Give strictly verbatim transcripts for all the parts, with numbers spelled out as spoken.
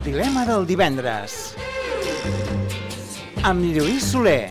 Dilema del divendres amb Lluís Soler.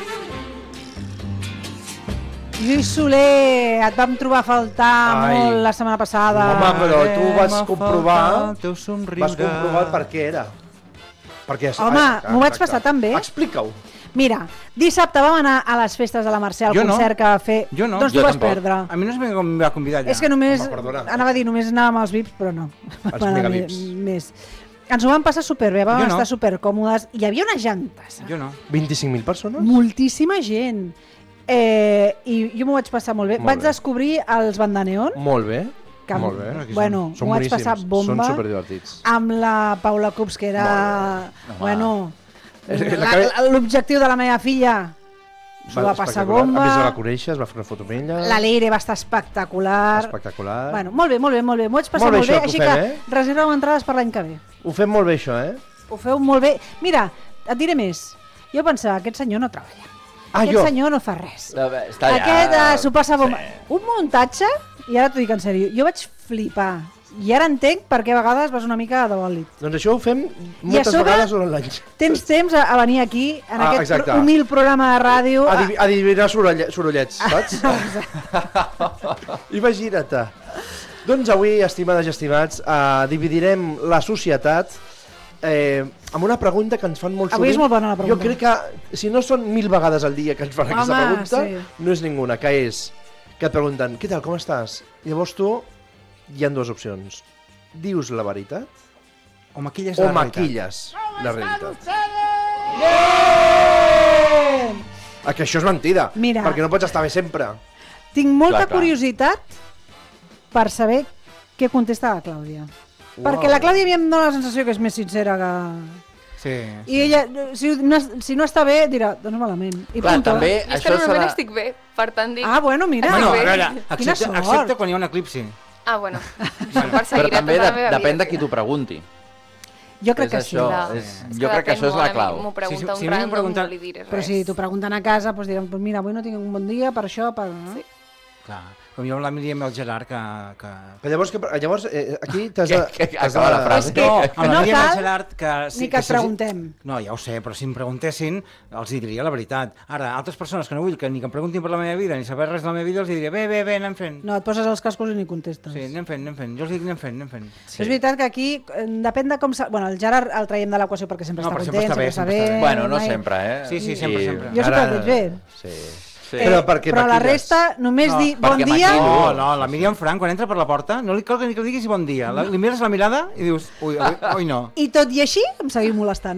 Lluís Soler, et vam trobar a faltar Ai. molt la setmana passada. Home, però tu vas comprovar vas comprovar per què era. Perquè, Home, m'ho vaig passar també. Explica-ho. Mira, dissabte vam anar a les festes de la Mercè, al jo concert no. que va fer. Jo no. Doncs jo tu vas tampoc. perdre. A mi no es va convidar allà. És que només, Home, anava a dir, només anàvem als V I Ps, però no. Els megavips. Més. Ens ho vam passar superbé, vam Jo no. estar supercòmodes. Hi havia una jantassa. Jo no. vint-i-cinc mil persones? Moltíssima gent. Eh, I jo m'ho vaig passar molt bé. Molt vaig bé. descobrir els Bandaneon. Molt bé. Que, molt bé. Bueno, Són m'ho vaig boníssims. passar bomba. Són superdivertits. Amb la Paula Cups, que era... Molt Bueno, És que la- la- l'objectiu de la meva filla. S'ho va passar espectacular. bomba. A més, la conèixer, es va fer una foto amb ella. La Leire va estar espectacular. Espectacular. Bueno, molt bé, molt bé, molt bé. M'ho vaig passar Molt bé molt bé, això que així ho fem, que eh? reserveu entrades per l'any que ve. Ho fem molt bé, això, eh? Ho feu molt bé. Mira, et diré més. Jo pensava, aquest senyor no treballa. Ah, aquest jo. senyor no fa res. Està allà. Aquest uh, s'ho passa bomba. Sí. Un muntatge, i ara t'ho dic en sèrio, jo vaig flipar. I ara entenc per què a vegades vas una mica de bòlit. Doncs això ho fem moltes sobre vegades durant l'any. Tens temps a, a venir aquí, en Ah, aquest exacte. pro humil programa de ràdio. Adiv adivinar sorolle sorollets, saps? Imagina't. Doncs avui, estimades i estimats, eh, dividirem la societat eh, amb una pregunta que ens fan molt Avui sovint. és molt bona la pregunta. Jo crec que si no són mil vegades al dia que ens fan Home, aquesta pregunta, sí. no és ninguna, que és que et pregunten, què tal, com estàs? I llavors tu, hi ha dues opcions. Dius la veritat O maquilles o la realitat. maquilles la realitat. Ah, que això és mentida, Mira. perquè no pots estar bé sempre. Tinc molta Clar, clar. curiositat per saber què contesta la Clàudia. Uau. Perquè la Clàudia a mi em dóna la sensació que és més sincera que... Sí. I ella, si no, si no està bé, dirà, doncs malament. I Clar, punto. també Jo és que això normalment serà... estic bé, per tant dic... Ah, bueno, mira. Bueno, a bé. veure, Quina accepta, sort. accepta quan hi ha un eclipsi. Ah, bueno, això em Però perseguirà també tota la de, meva depèn de vida. qui t'ho pregunti. Jo crec que és sí. això, Clar. és, És jo crec que depèn això és la molt, a mi clau. M'ho pregunta Si- si- un si a mi m'ho random, pregunta- no li diré res. Però si t'ho pregunten a casa, doncs diran, pues mira, avui no tinc un bon dia per això, per... Sí. Clar. Com jo amb la Míriam i el Gerard, que... que... Però llavors, que, llavors eh, aquí t'has de... Que- que t'has acaba de- la frase. És que No, amb la no Míriam i el cal Gerard, que... Sí, ni que et si els- preguntem. No, ja ho sé, però si em preguntessin, els hi diria la veritat. Ara, altres persones que no vull que ni que em preguntin per la meva vida, ni saber res de la meva vida, els hi diria, bé, bé, bé, anem fent. No, et poses els cascos i ni contestes. Sí, anem fent, anem fent. Jo els dic, anem fent, anem fent. Sí. És veritat que aquí eh, depèn de com... Bueno, el Gerard el traiem de l'equació perquè sempre No, està però content, sempre està bé, sempre està sempre bé. està bé. Bueno, no mai- sempre, eh? Sí, sí, sempre, sempre. Jo sempre el veig bé. Sí. Sí. Eh, Però perquè però la maquilles. resta, només No, dir bon perquè dia... maquillo. No, no, la Míriam Frank, quan entra per la porta, no li cal que ni que li diguis bon dia. La, li mires la mirada i dius, ui, ui, ui no. I tot i així em seguim molestant.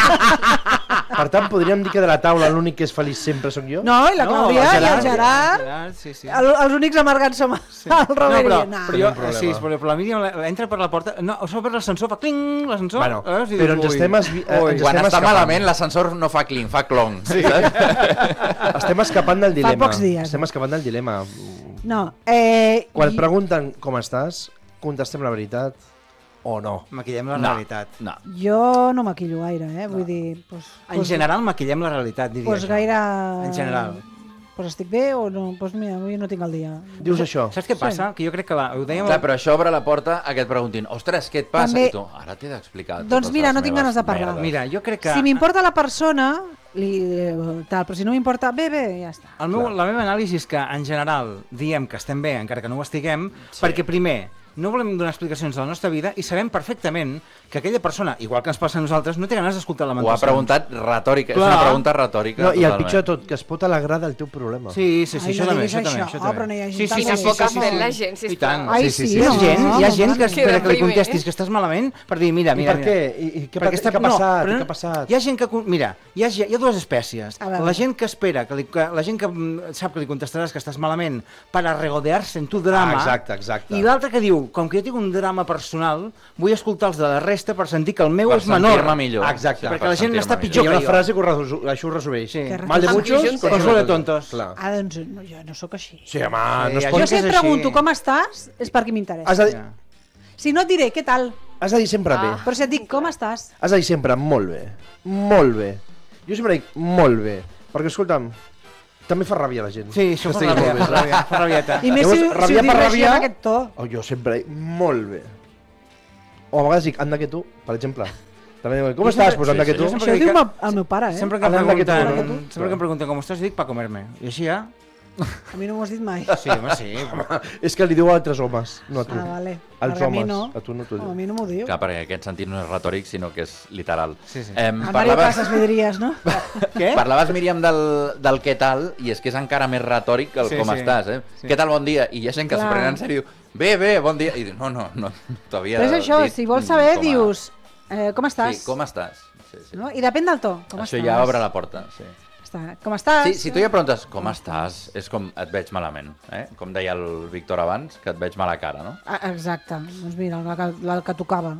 Per tant, podríem dir que de la taula l'únic que és feliç sempre sóc jo? No, i la Clàudia i el Gerard, Gerard, sí, sí. el, els únics amargats som el Robert no, però, i no. però, jo, Tenim problema. sí, però, però la Míriam la- la entra per la porta, no, o sobre l'ascensor, fa cling, l'ascensor. Bueno, aleshores dius, però ens ui, estem esvi- eh, ui. ens Quan estem està escapant. malament, l'ascensor no fa cling, fa clong. Sí. Estem escapant del dilema. pocs dies. Estem escapant del dilema. No, eh... Quan i- et pregunten com estàs, contestem la veritat o no. Maquillem la No, realitat. no. Jo no maquillo gaire, eh? Vull dir... Pues, En general maquillem la realitat, diria Pues jo. gaire... En general. Pues estic bé o no? Pues mira, avui no tinc el dia. Dius això? Saps què passa? Que jo crec que la, ho dèiem... Clar, però això obre la porta a que et preguntin, ostres, què et passa? També- I tu, ara t'he d'explicar. Doncs totes mira, les no tinc meves ganes de parlar. merdes. Mira, jo crec que... Si m'importa la persona, li, eh, tal, però si no m'importa, bé, bé, ja està. El meu, la meva anàlisi és que, en general, diem que estem bé, encara que no ho estiguem, sí. perquè, primer, no volem donar explicacions de la nostra vida i sabem perfectament que aquella persona, igual que ens passa a nosaltres, no té ganes d'escoltar Ho ha lamentacions. preguntat retòrica, és Clar. una pregunta retòrica. No, I el totalment. pitjor de tot, que es pot alegrar del teu problema. Sí, sí, sí, Ai, això no també, diguis això també, això. això Oh, també. però no hi ha gent sí, tan sí, sí, mala. sí, Poca sí, fe sí. en la gent, sisplau. I tant. Ai, sí, sí, sí, sí. Hi ha no, gent, hi ha gent que home, espera que que li primer. contestis que estàs malament per dir, mira, I mira, per mira. què? I, i què, Perquè I està- què ha passat? No, però I què ha passat? Hi ha gent que... Mira, hi ha, hi ha dues espècies. A veure. La gent que espera, que li, que, la gent que mm, sap que li contestaràs que estàs malament per a regodear-se en tu drama. Ah, exacte, exacte. I l'altre que diu, com que jo tinc un drama personal, vull escoltar els de la resta per sentir que el meu Per és menor. sentir-me millor. Exacte. Perquè Per la gent sentir-me està millor. Hi pitjor ha que una jo. frase que ho resol- això ho resumeix. Sí. Que Mal de Amb muchos, qui junts, O eh? solo de tontos. Clar. Ah, doncs no, jo no sóc així. Sí, home, Sí, no es hi ha pot... Jo gent que si és et així. pregunto com estàs, és perquè m'interessa. Has de, dir, Ja. Si no et diré, què tal? has de dir sempre bé. Ah. Però si et dic, com estàs? Has de dir sempre molt bé. Molt bé. Jo sempre dic molt bé. Perquè, escolta'm, també fa ràbia la gent. Sí, això Que fa estigui ràbia, molt bé, fa ràbia, fa rabieta. I més Llavors, si, si ràbia ho dius per així ràbia- en aquest to. Oh, jo sempre dic molt bé. O a vegades dic, anda que tu, per exemple. També dic, com estàs? Pues anda que tu. jo Això ho diu el meu pare, eh? Sempre que em Anda que tu, pregunten, anda que tu. sempre que em pregunten com estàs, dic pa comer-me. I així ja... A mi no m'ho has dit mai. Sí, home, sí. És que li diu a altres homes, no a tu. Ah, vale. Als Perquè a mi homes. no. A tu no t'ho Home, a diu. mi no m'ho diu. Clar, perquè aquest sentit no és retòric, sinó que és literal. Sí, sí. Em, El Mario parlaves, Casas li diries, no? Què? parlaves, Míriam, del, del què tal, i és que és encara més retòric que el Sí, com sí. estàs, eh? Sí. Què tal, bon dia? I hi ha gent que s'ho Clar. prenen en sèrio. Bé, bé, bon dia. I diu, no, no, no, t'havia Però és això, dit, si vols mm, saber, com a- dius, eh, com estàs? Sí, com estàs? Sí, sí. No? I depèn del to. Com Això estàs? ja obre la porta, sí. Està. Com estàs? Sí, si tu ja preguntes com estàs, és com et veig malament, eh? Com deia el Víctor abans, que et veig mala cara, no? Ah, exacte. Doncs mira, la, que- la que tocava.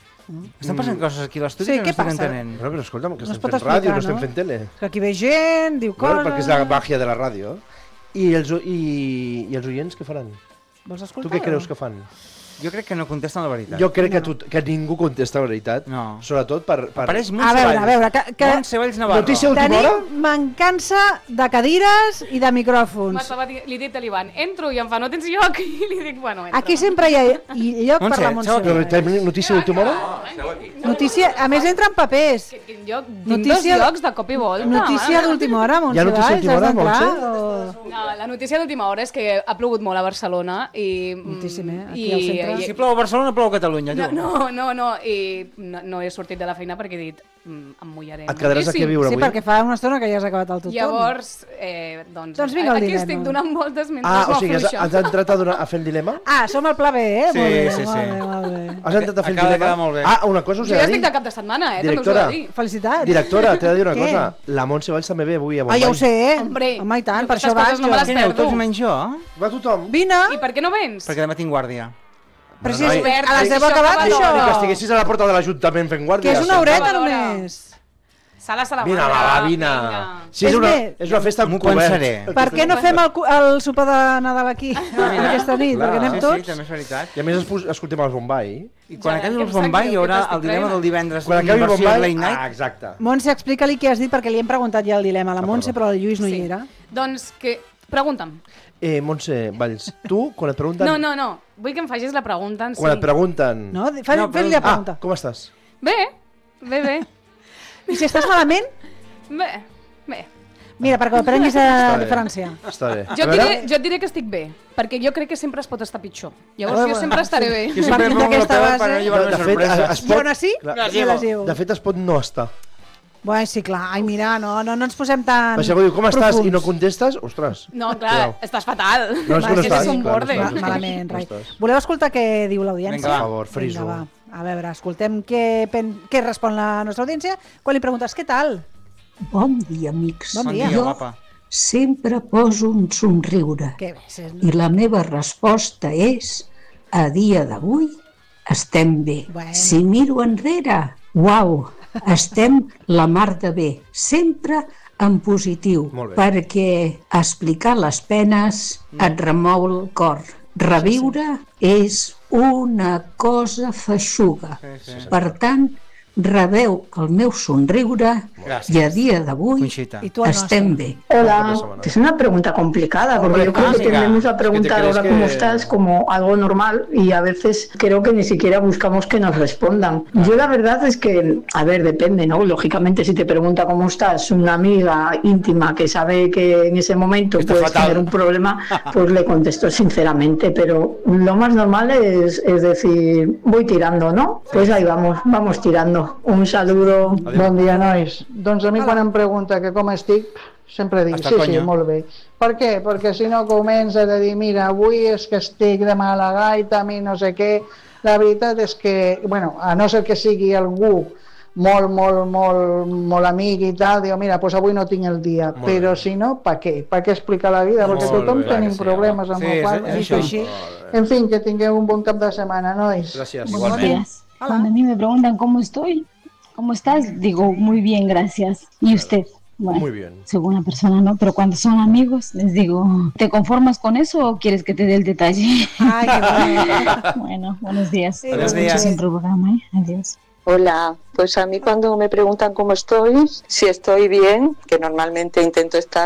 Estan passant coses aquí a l'estudi Sí, que no què estic passa? entenent. Bueno, però escolta'm, que No es estem pot fent ràdio, explicar, no estem no? fent tele. Que aquí ve gent, diu coses... Bueno, perquè és la màgia de la ràdio. I els, i, I els oients què faran? Vols Tu escoltar? què creus que fan? Jo crec que no contesten la veritat. Jo crec que, tu, que ningú contesta la veritat, No. sobretot per... per... Apareix A Montse veure, a Valls. veure, que, que Montse Valls Navarro. Notícia última hora? tenim mancança de cadires i de micròfons. M'estava di- li he dit a l'Ivan, entro i em fa, no tens lloc? I li dic, bueno, entra. Aquí sempre hi ha i lloc Montse, per la Montse. seu aquí. Però tenim notícia d'última hora? Notícia, a més entra en papers. Que tinc lloc, tinc Notícia- dos llocs de cop i volta. Notícia mare. d'última hora, Montse Hi ha notícia Valls, d'última has hora, d'entrar, Montse? o- No, la notícia d'última hora és que ha plogut molt a Barcelona i... mm, Moltíssim, eh? Aquí i- al centre. i- Si plou a Barcelona, plou a Catalunya. No, tu. no, no, no, i no, no he sortit de la feina perquè he dit, mm, em mullaré. Et quedaràs aquí a moltíssim. viure Sí, avui? perquè fa una estona que ja has acabat el tot. Llavors, eh, doncs, Doncs vinga el aquí dilema. estic donant voltes mentre Ah, o m'ho sigui, has, afluixo. has entrat a, donar, a fer el dilema? Ah, som al pla B, eh? Sí, molt bé, sí, sí. molt bé, molt bé. Has entrat a fer el Acaba de dilema? quedar molt bé. Ah, una cosa us Jo he ja de dir. estic de cap de setmana, eh? Directora. També us ho he de dir. Felicitats. Directora, t'he de dir una Què? cosa. La Montse Valls també ve avui a Ah, Bombay. ja ho sé, eh? Hombre, Home, i tant, jo per aquestes això vaig coses no me les jo. Què aneu, perdo. tots menys jo? Va tothom. Vine, I per què no vens? Perquè demà tinc guàrdia. però si Bueno, és, noi, a les això deu ha acabat acaba Ni, d'hora. ni que això. estiguessis a la porta de l'Ajuntament fent guàrdia. Que és una sempre. horeta Acaba d'hora. només. Sala Salamanca. Vine, va, vine. vinga. Sí, és És una, més, és una festa m'ho amb cobert. pensaré. Per què no fem el, cu- el sopar de Nadal aquí, aquesta nit? Clar. Perquè anem Sí, sí, tots. també és veritat. I a més es- escoltem els Bombay. I quan Ja, acabi que el em sap Bombay greu hi haurà que t'estic el dilema traient. del divendres. Quan acabi el versió Bombay... Late Night. Ah, exacte. Montse, explica-li què has dit, perquè li hem preguntat ja el dilema a la Ah, Montse, perdó. però el Lluís no hi Sí. era. Doncs que... Pregunta'm. Eh, Montse Valls, tu, quan et pregunten... No, no, no. Vull que em facis la pregunta en si... Quan et pregunten... No? Fa, No, Fes-li però- la Ah, pregunta. com estàs? Bé, bé, bé. I si estàs malament, Bé, bé. mira, perquè ho aprenguis Està a bé. diferenciar. Està bé. Jo A et, veure, diré, jo et diré que estic bé, perquè jo crec que sempre es pot estar pitjor. Llavors Ah, jo bueno, sempre estaré sí. bé. Jo sempre Partint pongo la d'aquesta pega base- per no de, llevar-me de fet, sorpreses. es I pot... on així? Clar, Les Me llevo. les llevo. De fet, es pot no estar. Bueno, sí, clar. Ai, mira, no, no, no ens posem tan Però si algú diu, com estàs? profunds. I no contestes, ostres. No, clar, Cuidao. estàs fatal. No, és que no Ese estàs. és un clar, no borde. estàs, Ma- no estàs, Malament, no rai. estàs. Voleu escoltar què diu l'audiència? Vinga, va. Per favor, friso. Vinga, va. A veure, escoltem què, pen... què respon la nostra audiència quan li preguntes què tal. Bon dia, amics. Bon Bon dia. dia, Jo guapa. sempre poso un somriure Què bé, sí. i la meva resposta és a dia d'avui estem bé. Bueno. Si miro enrere, uau, estem la mar de bé. Sempre en positiu, Molt bé. perquè explicar les penes et remou el cor. Reviure és una cosa feixuga. Sí, sí. Per tant, rebeu el meu somriure Gràcies. i a dia d'avui Conxita. I tu el estem nostre. bé. Hola, semana. es una pregunta complicada porque yo creo que amiga, tendemos es a que te preguntar crees ahora que- cómo estás como algo normal y a veces creo que ni siquiera buscamos que nos respondan. Yo la verdad es que, a ver, depende, ¿no? Lógicamente si te pregunta cómo estás una amiga íntima que sabe que en ese momento Está puedes fatal. tener un problema, pues le contesto sinceramente, pero lo más normal es, es decir, voy tirando, ¿no? Pues ahí vamos, vamos tirando. Un saludo. Bon dia, nois. Doncs a mi quan em pregunta que com estic, sempre dic, Hasta sí, coño. sí, molt bé. Per què? Perquè si no comença a dir, mira, avui és que estic de mala gaita, a mi no sé què. La veritat és que, bueno, a no ser que sigui algú molt, molt, molt, molt amic i tal, diu, mira, doncs avui no tinc el dia. Molt Però bé. si no, per què? Per què explicar la vida? Perquè Molt tothom bé, tenim que sí, problemes, amb Sí, el és- qual... és en això. fi. Així. En fin, que tingueu un bon cap de setmana, nois. Gràcies. Igualment. Buenos días. Cuando a mí me preguntan cómo estoy, ¿cómo estás? Digo, muy bien, gracias. ¿Y usted? Bueno, Muy bien. según la persona, ¿no? Pero cuando son amigos, les digo, ¿te conformas con eso o quieres que te dé el detalle? Ai, que bé. Bueno, buenos días. Sí, Buenos Escucho días. siempre el programa, ¿eh? Adiós. Hola, pues a mí cuando me preguntan cómo estoy, si estoy bien, que normalmente intento estarlo,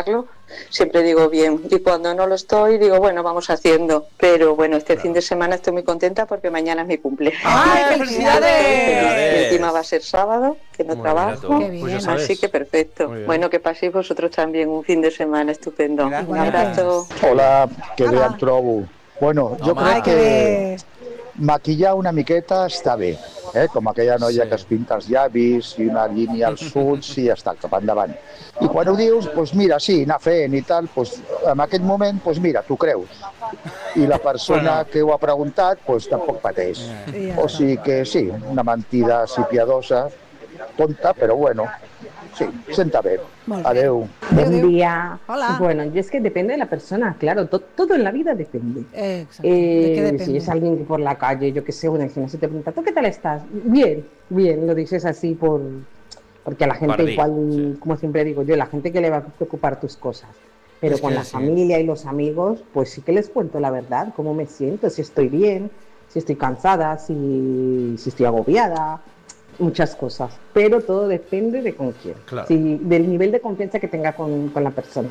siempre digo bien. Y cuando no lo estoy, digo, bueno, vamos haciendo. Pero bueno, este claro. fin de semana estoy muy contenta porque mañana es mi cumpleaños. ¡Ay, felicidades! Y encima va a ser sábado, que no muy trabajo. Bien, pues así que perfecto. Bueno, que paséis vosotros también un fin de semana estupendo. Gracias. Un abrazo. Hola, que bé et trobo. Bueno, jo crec que maquillar una miqueta està bé, eh? Com aquella noia sí. que es pinta els llavis i una línia als ulls i ja està, cap endavant. I quan ho dius, doncs mira, sí, anar fent i tal, doncs en aquest moment, doncs mira, t'ho creus. I la persona que ho ha preguntat, doncs tampoc pateix. O sigui que sí, una mentida així piadosa, tonta, però bueno, sí, senta bé. Adeu. Buen día. Hola. Bueno, y es que depende de la persona, claro, to todo en la vida depende. Eh, exacto. Eh, ¿De qué depende? Si es alguien que por la calle, yo que sé, o en el gimnasio te pregunta, ¿tú qué tal estás? Bien, bien, lo dices así por... Porque a la gente Pardí, igual, sí. como siempre digo yo, la gente que le va a preocupar tus cosas. Pero Es con que la sí. familia y los amigos, pues sí que les cuento la verdad, cómo me siento, si estoy bien, si estoy cansada, si, si estoy agobiada, muchas cosas. Pero todo depende de con quién, Claro. si, del nivel de confianza que tenga con, con la persona.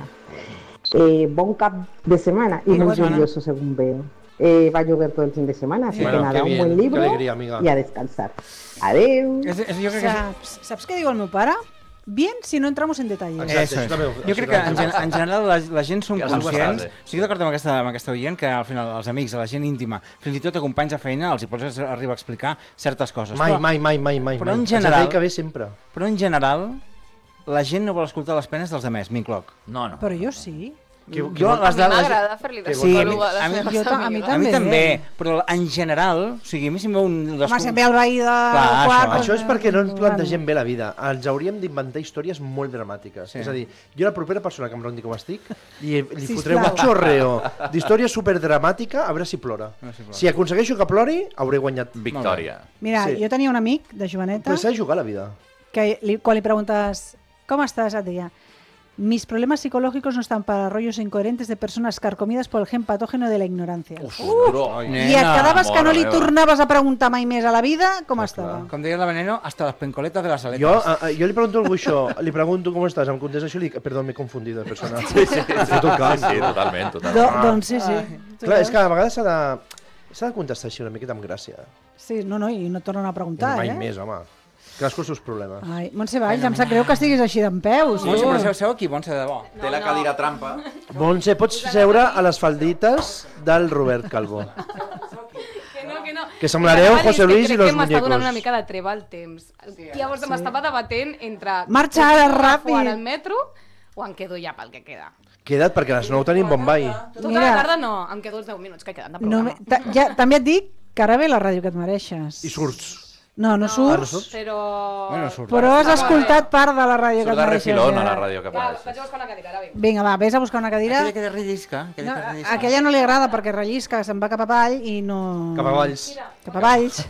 Eh, bon cap de semana y muy lluvioso según veo. Eh, va a llover todo el fin de semana, así Bueno, que nada, qué un bien, buen libro qué alegría, amiga. y a descansar. Adeu. És, és, jo crec que... Saps, saps què diu el meu pare? Bien si no entramos en detalles. Exacte, Eso això és. també ho- Jo això crec que en, també gen- en general la, la gent som Ja s'ho conscients, estàs, eh? estic d'acord amb aquesta, amb aquesta oient, que al final els amics, la gent íntima, fins i tot a companys de feina, els hi pots arribar a explicar certes coses. Mai, però, mai, mai, mai, mai. però mai. en general- Ens ha de que ve sempre. però en general, la gent no vol escoltar les penes dels altres, m'incloc. No, no. Però jo sí. Que, que, Jo, les A mi de- les- m'agrada fer-li de Sí, a mi, psicòloga a a mi, les jo meves ta- a mi amigues. a mi també, també. però en general, o sigui, a mi si em veu un... Home, si em ve el veí de Clar, quart... això. Això és perquè no ens Bueno. plantegem bé la vida. Ens hauríem d'inventar històries molt dramàtiques. Sí. És a dir, jo la propera persona que em pregunti com estic li, li Sisplau. fotré un xorreo d'història superdramàtica a veure si plora. A veure si plora. Si aconsegueixo que plori, hauré guanyat. Victòria. Mira, Sí. jo tenia un amic de joveneta Però s'ha de jugar a la vida. que li, quan li preguntes ¿cómo estás? Et deia, mis problemas psicológicos no están para rollos incoherentes de personas carcomidas por el gen patógeno de la ignorancia. Ostres, I et quedaves que no li mare meva. tornaves a preguntar mai més a la vida com estava. Com deia la Veneno, hasta las pencoletas de las aletas. Jo, a, a, jo li pregunto a algú això, li pregunto com estàs, em contesta això i li dic, perdó, m'he confundido de persona. Sí, sí, sí, Sí, totalment, Do, totalment. doncs sí, sí. Clar, és que a vegades s'ha de, s'ha de contestar així una miqueta amb gràcia. Sí, no, no, i no tornen a preguntar, Mai eh? més, home. Cadascú els seus problemes. Ai, Montse Valls, em sap greu que estiguis així d'en peus. Montse, tu. però seu, seu aquí, Montse, de debò. Té la cadira trampa. Montse, pots seure a les faldites del Robert Calvo. Que no, que no. Que semblareu Anava a dir, José és que Luis i crec los que m'està donant muñecos. una mica de treva al temps. Llavors Sí. m'estava debatent entre... Marxa ara, ràpid. Fora al metro o em quedo ja pel que queda. Queda't perquè a les nou tenim Bombay. Tota Mira. la tarda no, em quedo els deu minuts que queden de No, programa. me- ta, ja, també et dic que ara ve la ràdio que et mereixes. I surts. No, no Ah, no surts, surts? Però... Bueno, surt. però has Està molt escoltat part de la ràdio que Surt et de mereixes. refilón a ja. la ràdio que Va, apareixes. vaig a buscar una cadira, ara vinc. Vinga, va, vés a buscar una cadira. Aquella que te rellisca. Aquella No, que a- rellisca. aquella no li agrada perquè rellisca, se'n va cap avall i no... Cap a Valls. Cap a Valls.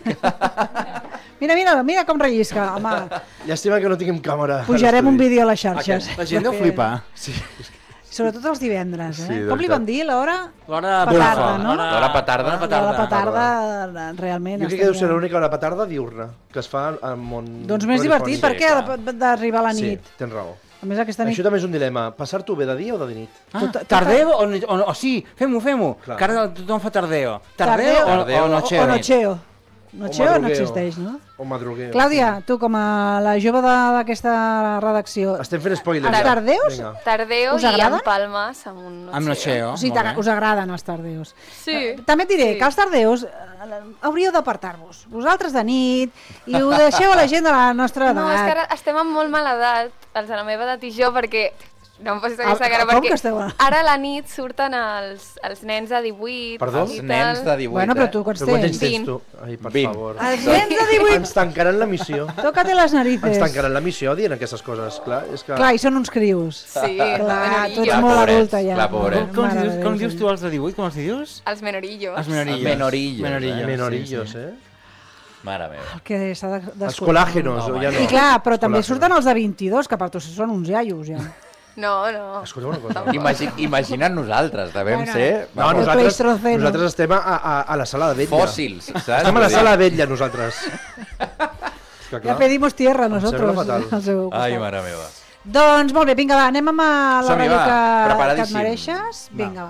Mira, mira, mira com rellisca, home. Llàstima que no tinguem càmera. Pujarem un vídeo a les xarxes. La gent deu perquè- flipar. Sí. Sobretot els divendres, eh? Sí, de Com li veritat. vam dir, l'hora? L'hora Petarda, no? L'hora petarda. L'hora petarda, realment. Jo crec que deu ser l'única hora petarda diurna que es fa al món Doncs més divertit, radiofònic. perquè ha de- d'arribar a la nit. Sí, tens raó. A més, aquesta nit... Això també és un dilema. Passar-t'ho bé de dia o de nit? Ah, Tot- tot- tardeo o, o, o sí, fem-ho, fem-ho. Clar. Que ara tothom fa tardeo. Tardeo, Tardeo o, o nocheo. O nocheo. Nocheo no madrugueo. existeix, no? O madrugueo. Clàudia, tu com a la jove de- d'aquesta redacció... Estem fent spoilers. Els ja. tardeus? Vinga. Tardeo Us i agraden? empalmes amb un nocheo. Amb nocheo. O sigui, molt t'agra- bé. us agraden els tardeus. Sí. També et diré Sí. que els tardeus eh, hauríeu d'apartar-vos. Vosaltres de nit i ho deixeu a la gent de la nostra edat. No, és que ara estem en molt mala edat, els de la meva edat i jo, perquè... No em posis Ah, aquesta cara, com perquè que esteu a- ara a la nit surten els, els nens de divuit Perdó? i Els tal. nens de divuit, Bueno, però eh? tu quants Però quants anys tens? tens Vint. tu? Ai, per Vint. favor. Els nens de divuit, Ens tancaran l'emissió. tócate les narices. Ens tancaran l'emissió dient aquestes coses. Clar, és que... Clar, i són uns crius. Sí, Clar, tu ets menorillos. molt pobrets, adulta ja. clar, pobrets. Com, Mare dius, de com Déu, dius sí. tu els de divuit? Com els dius? Els menorillos. Els menorillos. Menorillos, Menorillos, eh? Menorillos, sí, sí. eh? Mare meva. El que s'ha de- d'escoltar. Els colàgenos, Home, ja no. I clar, però Els també colàgenos. surten els de vint-i-dos, que per tu són uns iaios, ja. No, no. Escolta una cosa. Imagi imagina't nosaltres, devem Bueno. ser... No, El nosaltres, Pleistoceno. nosaltres estem a, a, a la sala de vetlla. Fòssils, saps? Estem a la sala de vetlla, nosaltres. És que, Ja clar, pedimos tierra em sembla nosotros. fatal. al seu costat. Ai, mare meva. Doncs molt bé, vinga, va, anem amb la Som-hi, ràdio va, que, que et preparadíssim. mereixes. Vinga, va.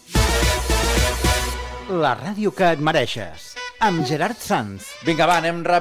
La ràdio que et mereixes, amb Gerard Sanz. Vinga, va, anem ràpid.